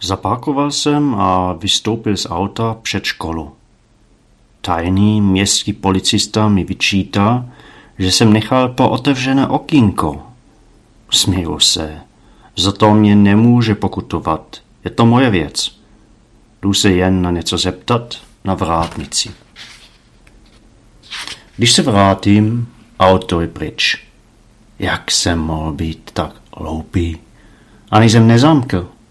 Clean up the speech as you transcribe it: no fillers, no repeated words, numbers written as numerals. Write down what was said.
Zapákoval jsem a vystoupil z auta před školu. Tajný městský policista mi vyčítá, že jsem nechal pootevřené okýnko. Směju se. Za to mě nemůže pokutovat. Je to moje věc. Jdu se jen na něco zeptat na vrátnici. Když se vrátím, auto je pryč. Jak jsem mohl být tak hloupý? Ani jsem nezamkl.